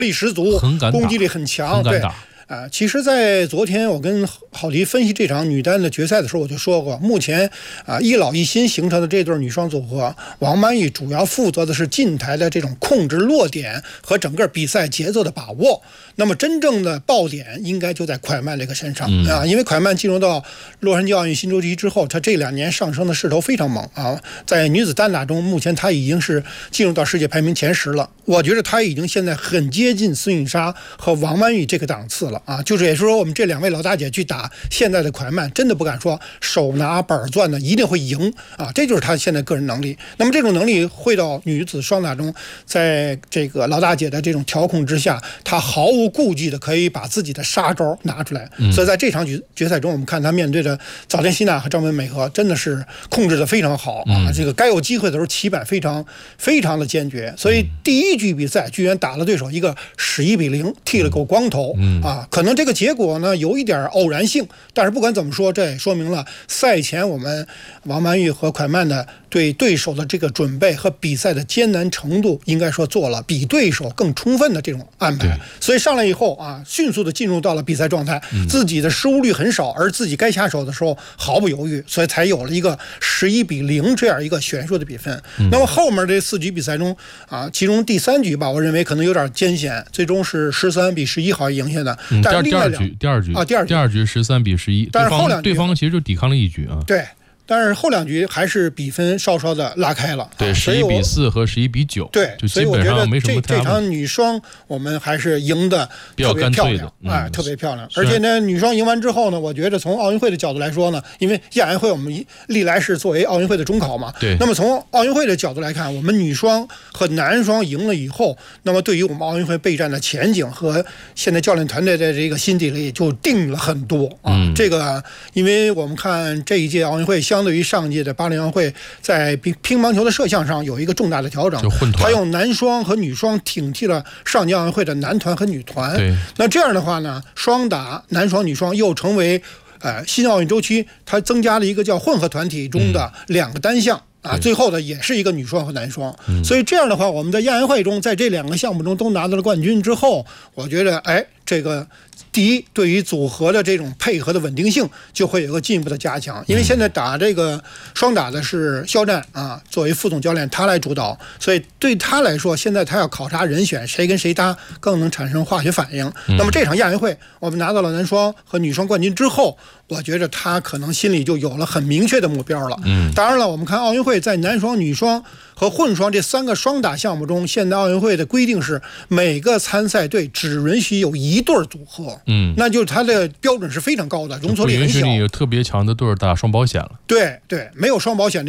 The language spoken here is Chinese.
力十足，攻击力很强，对。其实，在昨天我跟郝迪分析这场女单的决赛的时候，我就说过，目前一老一新形成的这对女双组合，王曼玉主要负责的是近台的这种控制落点和整个比赛节奏的把握。那么真正的爆点应该就在蒯曼这个身上因为蒯曼进入到洛杉矶奥运新周期之后，他这2年上升的势头非常猛在女子单打中，目前他已经是进入到世界排名前10了。我觉得他已经现在很接近孙颖莎和王曼玉这个档次了就是也是说，我们这2位老大姐去打现在的蒯曼，真的不敢说手拿板攥的一定会赢这就是他现在个人能力。那么这种能力会到女子双打中，在这个老大姐的这种调控之下，她毫无顾忌的可以把自己的杀招拿出来。所以在这场决赛中，我们看她面对着早田希娜和张本美和，真的是控制的非常好这个该有机会的时候起板非常非常的坚决。所以第一局比赛居然打了对手一个11-0，剃了个光头可能这个结果呢有一点偶然性，但是不管怎么说，这也说明了赛前我们王曼玉和蒯曼的对对手的这个准备和比赛的艰难程度，应该说做了比对手更充分的这种安排。所以上来以后迅速的进入到了比赛状态，自己的失误率很少，而自己该下手的时候毫不犹豫，所以才有了一个11-0这样一个悬殊的比分。那么后面这4局比赛中其中第3局吧，我认为可能有点艰险，最终是13-11好赢下的。但是第二局13-11， 但是后2局对方其实就抵抗了1局对。但是后2局还是比分稍稍的拉开了， 对，11-4和11-9， 对， 就基本上没什么太大问题。 这场女双我们还是赢得特别漂亮特别漂亮。而且呢，女双赢完之后呢，我觉得从奥运会的角度来说呢，因为亚运会我们历来是作为奥运会的中考嘛， 对。 那么从奥运会的角度来看，我们女双和男双赢了以后，那么对于我们奥运会备战的前景和现在教练团队的这个心底里就定了很多这个，因为我们看这一届奥运会相对于上届的巴黎奥运会，在乒乓球的射向上有一个重大的调整，他用男双和女双顶替了上届奥运会的男团和女团。那这样的话呢，双打男双女双又成为新奥运周期它增加了一个叫混合团体中的2个单项最后的也是一个女双和男双。所以这样的话，我们在亚运会中在这2个项目中都拿到了冠军之后，我觉得这个第一，对于组合的这种配合的稳定性就会有一个进一步的加强。因为现在打这个双打的是肖战作为副总教练他来主导，所以对他来说，现在他要考察人选谁跟谁搭更能产生化学反应。那么这场亚运会我们拿到了男双和女双冠军之后，我觉得他可能心里就有了很明确的目标了。当然了，我们看奥运会在男双、女双和混双这3个双打项目中，现在奥运会的规定是每个参赛队只允许有1对组合，那就是它的标准是非常高的，容错率很小， 不允许你有特别强的对打双保险了。 对，没有双保险